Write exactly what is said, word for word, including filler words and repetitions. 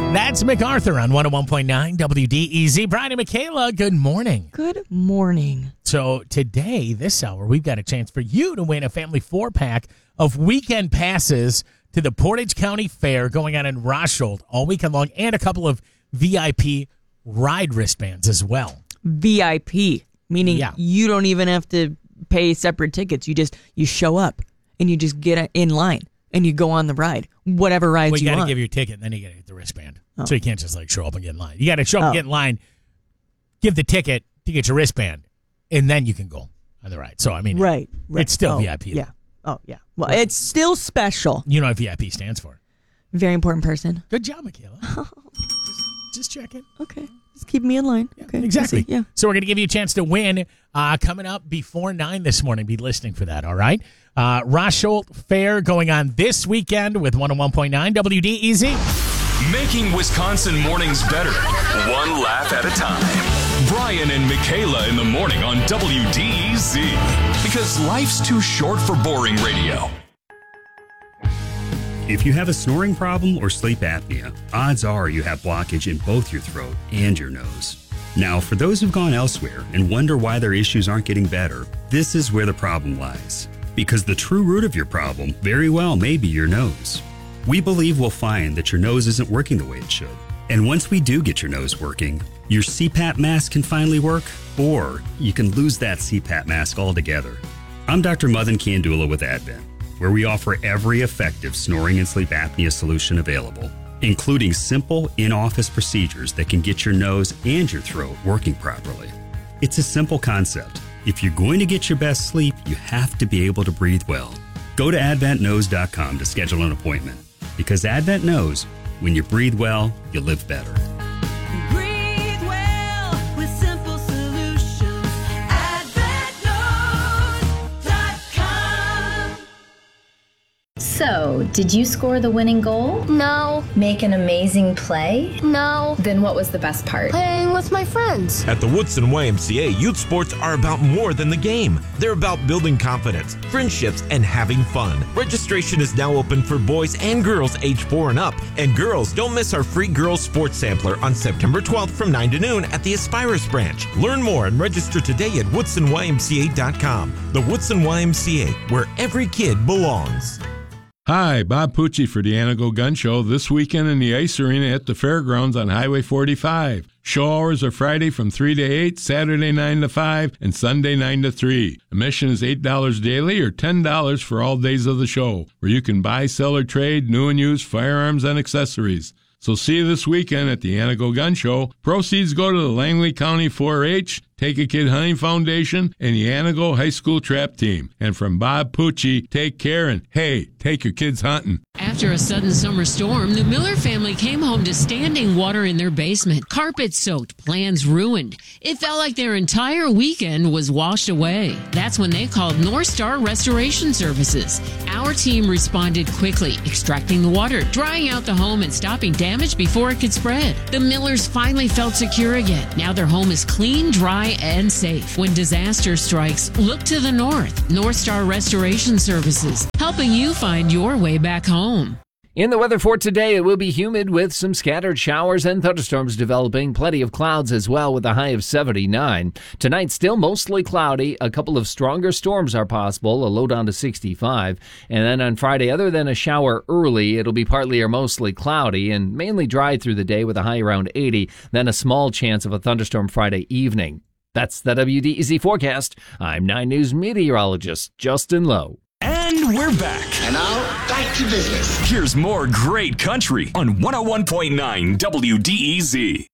That's MacArthur on one oh one point nine W D E Z. Brian and Michaela, good morning. Good morning. So today, this hour, we've got a chance for you to win a family four-pack of weekend passes to the Portage County Fair going on in Rosholt all weekend long, and a couple of V I P ride wristbands as well. V I P, meaning Yeah. you don't even have to pay separate tickets. You just you show up and you just get in line and you go on the ride, whatever rides Well, you, you got to want. give your ticket, and then you got to get the wristband. Oh. So you can't just like show up and get in line. You got to show up and Oh. get in line, give the ticket to get your wristband, and then you can go on the ride. So I mean, right, right. it's still oh, V I P. Yeah. Oh, yeah. Well, it's still special. You know what V I P stands for. Very important person. Good job, Michaela. just, just checking. Okay. Just keep me in line. Yeah, Okay. exactly. Yeah. So we're going to give you a chance to win uh, coming up before nine this morning. Be listening for that, all right? Uh, Rosholt Fair going on this weekend with one oh one point nine W D E Z. Making Wisconsin mornings better, one laugh at a time. Brian and Michaela in the morning on W D E Z. Because life's too short for boring radio. If you have a snoring problem or sleep apnea, odds are you have blockage in both your throat and your nose. Now, for those who've gone elsewhere and wonder why their issues aren't getting better, this is where the problem lies. Because the true root of your problem very well may be your nose. We believe we'll find that your nose isn't working the way it should. And once we do get your nose working, your C PAP mask can finally work, or you can lose that C PAP mask altogether. I'm Doctor Mothan Kandula with Advent, where we offer every effective snoring and sleep apnea solution available, including simple in-office procedures that can get your nose and your throat working properly. It's a simple concept. If you're going to get your best sleep, you have to be able to breathe well. Go to advent nose dot com to schedule an appointment, because Advent knows when you breathe well, you live better. Breathe well with simple solutions. advent nose dot com. So, did you score the winning goal? No, Make an amazing play? no. Then what was the best part? Playing with my friends. At the Woodson Y M C A, youth sports are about more than the game. They're about building confidence, friendships, and having fun. Registration is now open for boys and girls age four and up. And girls, don't miss our free girls sports sampler on September twelfth from nine to noon at the Aspirus branch. Learn more and register today at woodson y m c a dot com. The Woodson Y M C A, where every kid belongs. Hi, Bob Pucci for the Anago Gun Show this weekend in the Ice Arena at the Fairgrounds on Highway forty-five. Show hours are Friday from three to eight, Saturday nine to five, and Sunday nine to three. Admission is eight dollars daily or ten dollars for all days of the show, where you can buy, sell, or trade new and used firearms and accessories. So see you this weekend at the Anago Gun Show. Proceeds go to the Langley County four H, Take a Kid Hunting Foundation, and the Anago High School Trap Team. And from Bob Pucci, take care and, hey, take your kids hunting. After a sudden summer storm, the Miller family came home to standing water in their basement. Carpet soaked, plans ruined. It felt like their entire weekend was washed away. That's when they called North Star Restoration Services. Our team responded quickly, extracting the water, drying out the home, and stopping damage before it could spread. The Millers finally felt secure again. Now their home is clean, dry, and safe. When disaster strikes, look to the north. North Star Restoration Services, helping you find your way back home. In the weather for today, it will be humid with some scattered showers and thunderstorms developing. Plenty of clouds as well with a high of seventy-nine. Tonight, still mostly cloudy. A couple of stronger storms are possible, a low down to sixty-five. And then on Friday, other than a shower early, it'll be partly or mostly cloudy and mainly dry through the day with a high around eighty. Then a small chance of a thunderstorm Friday evening. That's the W D E Z forecast. I'm nine News meteorologist Justin Lowe. And we're back. And now, back to business. Here's more great country on one oh one point nine W D E Z.